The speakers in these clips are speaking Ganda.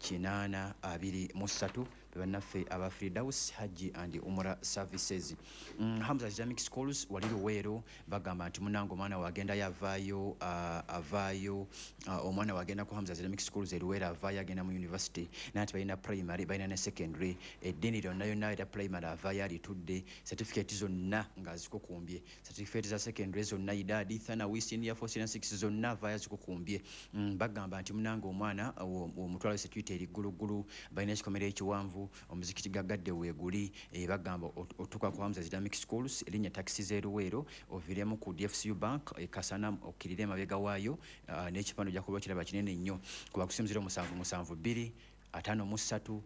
823 bannaffe aba Firdaus Haji and Umrah Services. Hamza Islamic Schools wali Luweero bagamba nti munango omwana wagenda yavaayo avaayo omwana wagenda ku Hamza Islamic Schools Luweero avaayo agenda mu university nanti balina primary balina ne secondary eddiini lyonna yonna era primary avaayo alitudde certificate zonna nga zikukumbye certificate za secondary zonna idadi thana wisini ya 406 zonna avaayo zikukumbye bagamba nti munango omwana omutwalo security erigulugulu balina ekikomera ekiwanvu omuzikiti gagadde weeguli bagamba otuka ku Hamza Islamic Schools erinnya taxi z'eruweero oviremu ku DFCU Bank Kasana okirire emabega waayo n'ekipande ojja kuba kiraba kinene nnyo kuba kusinzira 772 53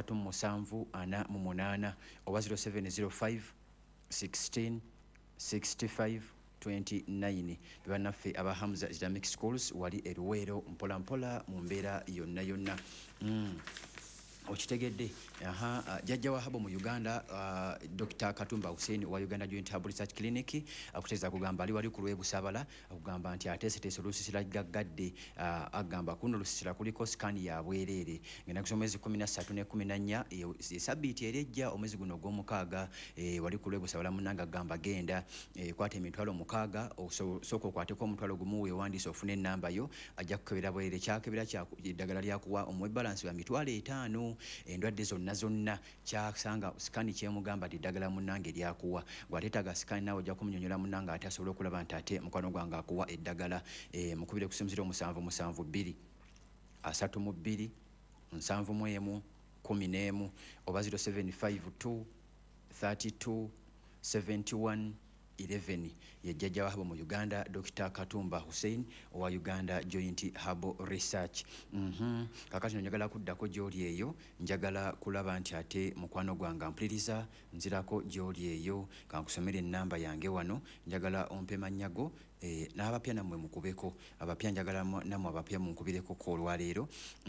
37 oba 0705 16 65 29 bannaffe aba Hamza Islamic Schools wali eruweero mpola mpola mu mbeera yonna yonna okitegedde jjajja wa habo mu Uganda Dr. Katumba Hussein wa Uganda Joint Herbal Research Clinic akuteza kugamba ali wali ku lwebusabala akugamba nti ateeseteese olusisira gaggadde agamba kuno olusisira kuliko sikaani ya bwereere ngenda kusoma omwezi 13 ne 14 esabbiiti erejja omwezi guno ogw'omukaaga wali ku lwebusabala munnanga agamba genda kwata emitwalo 6 sooka okwateko omutwalo gumu weewandiise ofune ennamba yo ajja kukebera bwereere kyakebera eddagala lyakuwa omwebalansi wa mitwalo 5 endwadde zonna kyasanga sikaani kyemugamba eddagala munnange lyakuwa gwateetaga sikaani naawe ojja kumunyonyola munnange ate asobole okulaba nti ate mukwano gwange akuwa eddagala mukubire kusinzira 772 32 71 11 oba 0752 32 71 11 yejjajja wahabo mu Uganda Dr. Katumba Hussein wa Uganda Joint Herbal Research. Kakati njagala kuddako gy'oli eyo njagala kulaba nti ate mukwano gwange mpuliriza nzirako gy'oli eyo kankusomera ennamba yange wano njagala ompe mannyago n'abapya nammwe mukubeko abapya njagala nammwe abapya munkubireko olwaleero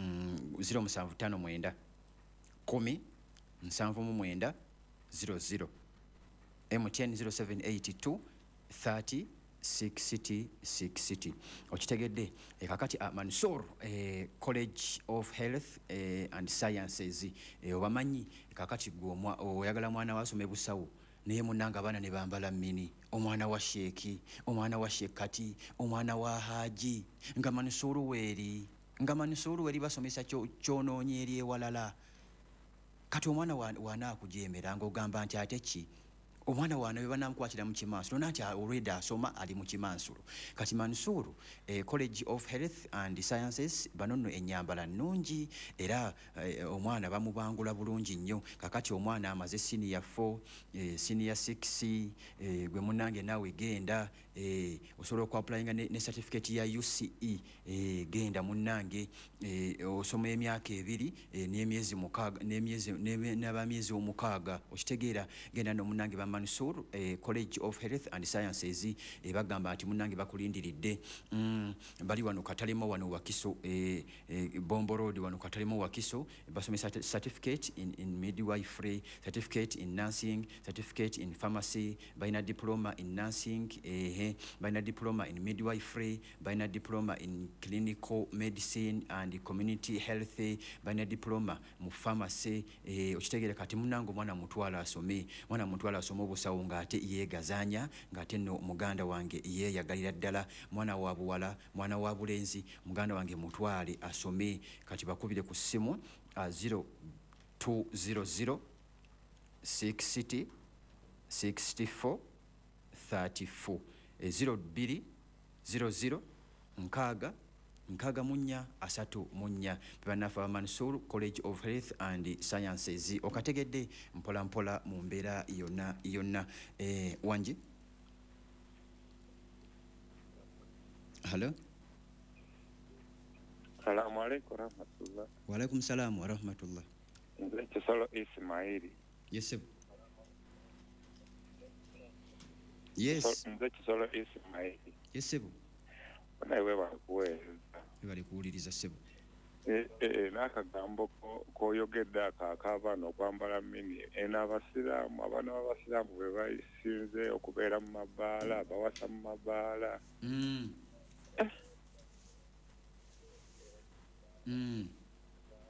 0759 10 79 00 MTN 0782 30 660 okitegedde kakati Mansour College of Health and Sciences obamanyi kakati gwe oyagala mwana wasome busawo naye munnanga abaana ne bambala mini omwana wa sheeki omwana wa shekati omwana wa haji nga Mansour weeri basomesa kyonoonye eri ewalala kati omwana wanaakujemera ng'ogamba nti ate ki omwana wana banamukwatira mu Kimansuro nanti already asoma ali mu Kimansuro kati Mansuru College of Health and Sciences banono ennyambala nnungi era omwana bamubangula bulungi nnyo kakati omwana amaze senior 4 senior 6 gwe munnange naawe genda osobola okuapplyinga ne certificate ya UCE genda munnange osoma emyaka 2 n'emyezi 6 n'abamyezi 6 okitegeera genda no munnange Mansour College of Health and Sciences bagamba nti munnange bakulindiridde bali wano Katalemo wano Wakiso Bombo Road wano Katalemo Wakiso basomesa certificate in midwifery, certificate in nursing, certificate in pharmacy, baina diploma in nursing baina diploma in midwifery, baina diploma in clinical medicine and community health, baina diploma mu pharmacy okitegeera kati munnange mwana mutwala asome obusawo ng'ate yeegazanya ng'ate nno muganda wange yeeyagalira ddala mwana wa buwala mwana wa bulenzi muganda wange mutwale asome kati bakubire ku ssimu 0200 60 64 34 0200 nkaaga munnya asatu munnya banafa Mansour College of Health and Sciences okategedde mpola mpola mu mbeera yonna wanji hello Assalamu alaikum rahmatullah. Wa alaikum salam wa rahmatullah. Nze Kisolo Ismaili. Yes. Yes. Nze Kisolo Ismaili. Yes sebo. Nawe bakuweza. Bali kuwuliriza sebo. N'akagambo koyogedde akaakaavaana okwambala mini n'abasiraamu abaana b'abasiraamu bwe basinze okubeera mu mabaala bawasa mu mabaala